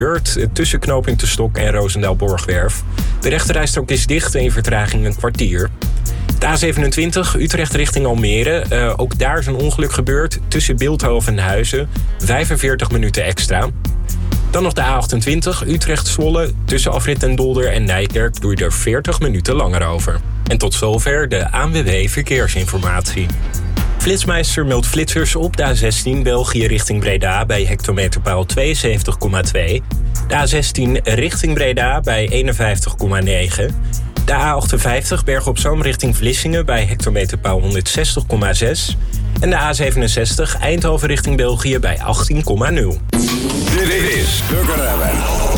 tussen knooppunt De Stok en Roosendaal-Borgwerf. De rechterrijstrook is dicht en je vertraging een kwartier. De A27 Utrecht richting Almere. Ook daar is een ongeluk gebeurd tussen Bilthoven en Huizen. 45 minuten extra. Dan nog de A28 Utrecht-Zwolle. Tussen Afrit Den Dolder en Nijkerk doe je er 40 minuten langer over. En tot zover de ANWB Verkeersinformatie. Flitsmeister meldt flitsers op de A16 België richting Breda bij hectometerpaal 72,2. De A16 richting Breda bij 51,9. De A58 Berg op Zoom richting Vlissingen bij hectometerpaal 160,6. En de A67 Eindhoven richting België bij 18,0. Dit is Turken Rabbit.